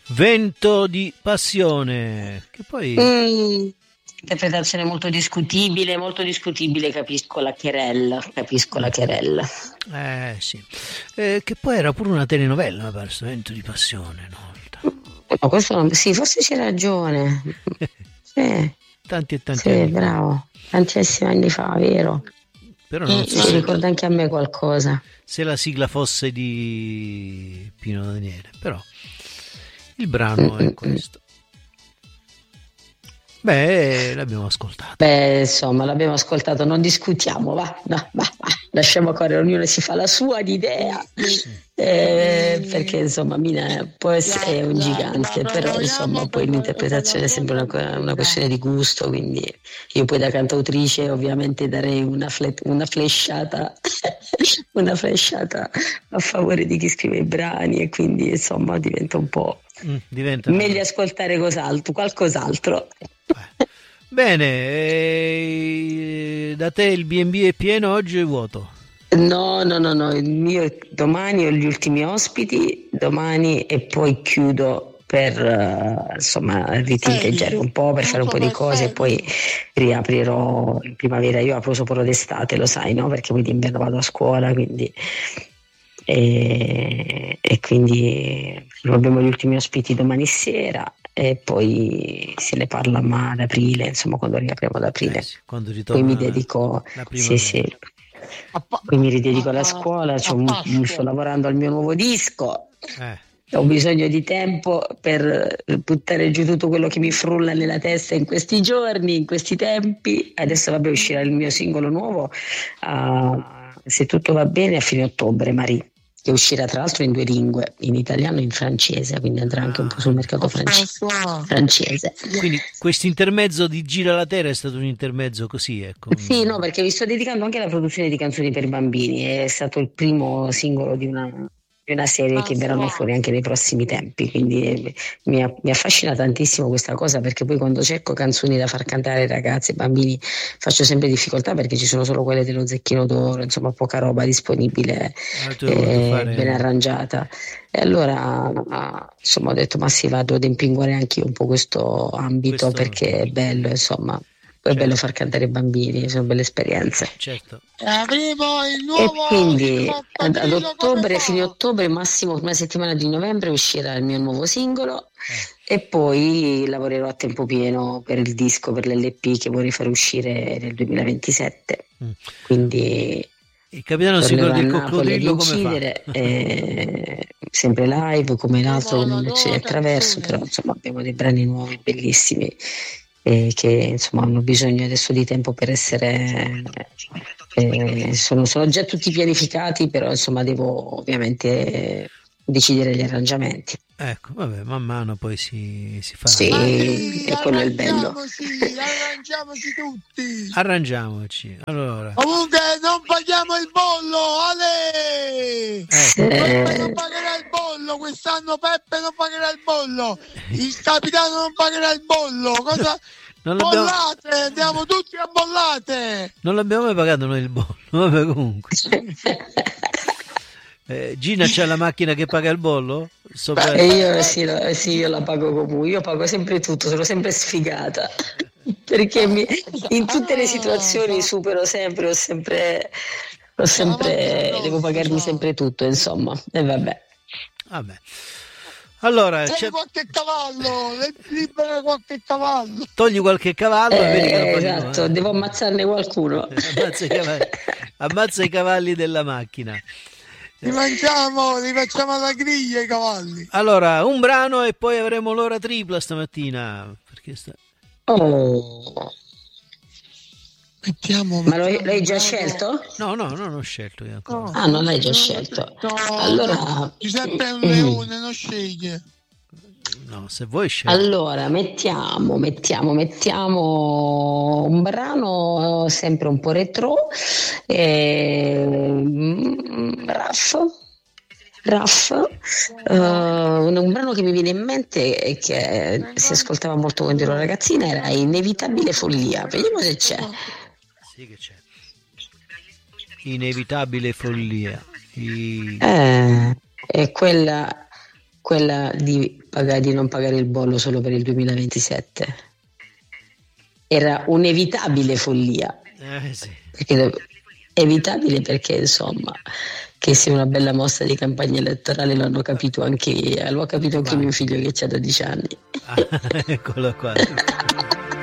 Vento di passione, che poi interpretazione molto discutibile, capisco la querella. sì, che poi era pure una telenovela, mi pare, sto Vento di passione, no? No, questo non... Sì, forse c'è ragione. Sì, Tanti sì, anni bravo, tantissimi anni fa, vero? Però non so si ricorda anche a me qualcosa. Se la sigla fosse di Pino Daniele, però il brano è questo. Beh, l'abbiamo ascoltato. Beh, insomma, l'abbiamo ascoltato, non discutiamo, va. Lasciamo correre, ognuno si fa la sua idea. Perché insomma Mina poi è un gigante, però insomma poi l'interpretazione è sempre una questione di gusto, quindi io poi da cantautrice ovviamente darei una flesciata a favore di chi scrive i brani, e quindi insomma diventa un po' meglio ascoltare qualcos'altro. Bene, da te il B&B è pieno oggi o è vuoto? No, il mio domani ho gli ultimi ospiti, domani, e poi chiudo per insomma ritinteggiare un po', per fare un po' di cose, e poi riaprirò in primavera. Io apro solo d'estate, lo sai, no? Perché poi d'inverno vado a scuola, quindi e quindi abbiamo gli ultimi ospiti domani sera, e poi se ne parla ad aprile, insomma quando riapriamo ad aprile. Sì, quando poi mi dedico poi mi ridedico alla scuola, sto lavorando al mio nuovo disco. Ho bisogno di tempo per buttare giù tutto quello che mi frulla nella testa in questi giorni, in questi tempi. Adesso uscirà il mio singolo nuovo, se tutto va bene, a fine ottobre, Marie, che uscirà tra l'altro in 2 lingue, in italiano e in francese, quindi andrà anche un po' sul mercato francese. Quindi questo intermezzo di Gira la Terra è stato un intermezzo così, ecco. Sì, no, perché mi sto dedicando anche alla produzione di canzoni per bambini, è stato il primo singolo di una serie che verranno fuori anche nei prossimi tempi, quindi mi affascina tantissimo questa cosa, perché poi quando cerco canzoni da far cantare ai ragazzi e bambini faccio sempre difficoltà, perché ci sono solo quelle dello Zecchino d'Oro, insomma poca roba disponibile ben arrangiata, e allora insomma ho detto ma sì, vado ad impinguare anche io un po' questo ambito, perché è bello, insomma. Poi è bello far cantare i bambini, sono belle esperienze. Certo. E quindi ad ottobre, fine ottobre, massimo una settimana di novembre uscirà il mio nuovo singolo, e poi lavorerò a tempo pieno per il disco, per l'LP che vorrei fare uscire nel 2027. Quindi il capitano si ricorda il coccodrillo come fa? Sempre live come l'altro, come Invece attraverso, però insomma abbiamo dei brani nuovi bellissimi, che insomma hanno bisogno adesso di tempo per essere sono già tutti pianificati, però insomma devo ovviamente decidere gli arrangiamenti. Ecco, vabbè, man mano poi si fa. Sì, e quello è il bello. Arrangiamoci tutti. Arrangiamoci. Allora. Comunque non paghiamo il bollo, Ale! Peppe non pagherà il bollo, quest'anno Peppe non pagherà il bollo, il capitano non pagherà il bollo, cosa? Bollate, andiamo tutti a bollate! Non l'abbiamo mai pagato noi il bollo, vabbè comunque. Gina c'ha la macchina che paga il bollo? Io io la pago comunque, io pago sempre tutto, sono sempre sfigata, perché in tutte le situazioni supero sempre, devo pagarmi sempre tutto, insomma, e vabbè. Allora, c'è qualche cavallo, libera qualche cavallo. Togli qualche cavallo e vedi che lo paghi. Esatto, devo ammazzarne qualcuno. Ammazza i cavalli della macchina. Li facciamo alla griglia i cavalli. Allora, un brano e poi avremo l'ora tripla stamattina. Perché Mettiamo Ma l'hai già scelto? No, non ho scelto io ancora. Ah, non l'hai già scelto. Allora Giuseppe è un leone, non sceglie. No, se vuoi scegliere. Allora, mettiamo un brano sempre un po' retro, Raff, un brano che mi viene in mente e che si ascoltava molto quando ero ragazzina, era Inevitabile Follia. Vediamo se c'è. Sì che c'è. Inevitabile Follia. È quella di di non pagare il bollo solo per il 2027. Era un'evitabile follia. Sì. Evitabile perché insomma che sia una bella mossa di campagna elettorale l'ho capito anche mio figlio che ha 12 anni. Eccolo qua.